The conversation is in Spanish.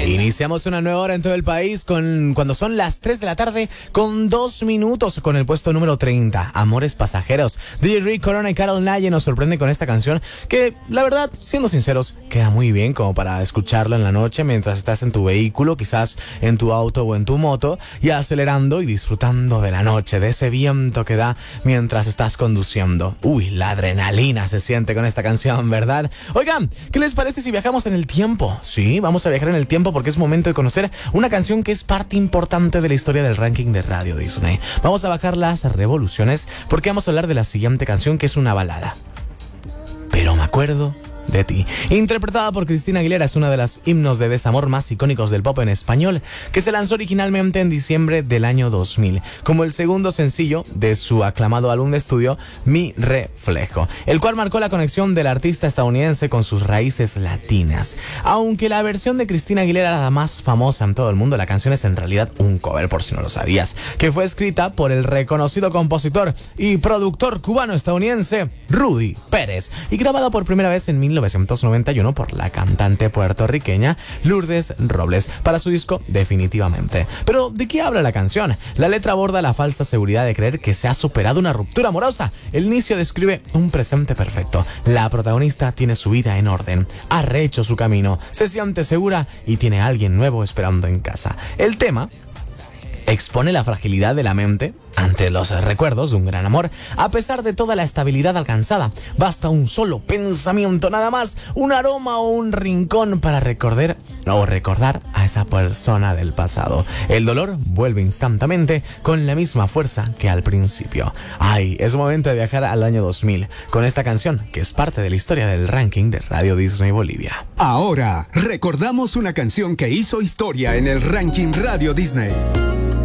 Iniciamos una nueva hora en todo el país cuando son las 3 de la tarde con 2 minutos con el puesto número 30, Amores Pasajeros. DJ Rick Corona y Carol Naye nos sorprenden con esta canción que, la verdad, siendo sinceros, queda muy bien como para escucharlo en la noche mientras estás en tu vehículo, quizás en tu auto o en tu moto, y acelerando y disfrutando de la noche, de ese viento que da mientras estás conduciendo. Uy, la adrenalina se siente con esta canción, ¿verdad? Oigan, ¿qué les parece si viajamos en el tiempo? Sí, vamos a viajar en el tiempo porque es momento de conocer una canción que es parte importante de la historia del ranking de Radio Disney. Vamos a bajar las revoluciones porque vamos a hablar de la siguiente canción, que es una balada. Pero me acuerdo de ti, interpretada por Christina Aguilera. Es uno de los himnos de desamor más icónicos del pop en español, que se lanzó originalmente en diciembre del año 2000 como el segundo sencillo de su aclamado álbum de estudio Mi Reflejo, el cual marcó la conexión del artista estadounidense con sus raíces latinas. Aunque la versión de Christina Aguilera era la más famosa en todo el mundo, la canción es en realidad un cover, por si no lo sabías, que fue escrita por el reconocido compositor y productor cubano-estadounidense Rudy Pérez y grabada por primera vez en 1991 por la cantante puertorriqueña Lourdes Robles para su disco Definitivamente. Pero, ¿de qué habla la canción? La letra aborda la falsa seguridad de creer que se ha superado una ruptura amorosa. El inicio describe un presente perfecto. La protagonista tiene su vida en orden, ha rehecho su camino, se siente segura y tiene a alguien nuevo esperando en casa. El tema expone la fragilidad de la mente ante los recuerdos de un gran amor. A pesar de toda la estabilidad alcanzada, basta un solo pensamiento, nada más, un aroma o un rincón para recordar a esa persona del pasado. El dolor vuelve instantáneamente con la misma fuerza que al principio. Ay, es momento de viajar al año 2000 con esta canción que es parte de la historia del ranking de Radio Disney Bolivia. Ahora recordamos una canción que hizo historia en el ranking Radio Disney.